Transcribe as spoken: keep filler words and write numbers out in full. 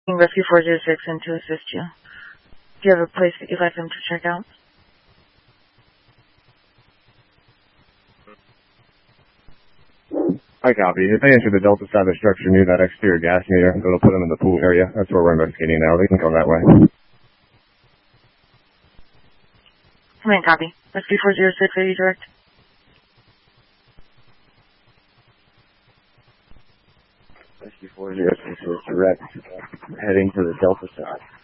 Rescue four zero six in to assist you. Do you have a place that you'd like them to check out? I copy. If they enter the Delta side of the structure near that exterior gas meter, it'll put them in the pool area. That's where we're investigating now. They can go that way. Command copy. Rescue four zero six, are you direct? Rescue four zero six is direct, heading to the Delta side.